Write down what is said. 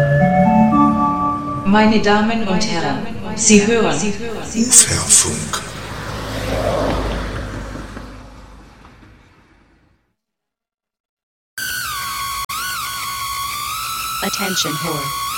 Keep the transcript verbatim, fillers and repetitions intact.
Meine Damen und Herren, Sie hören Uferfunk. Attention whore.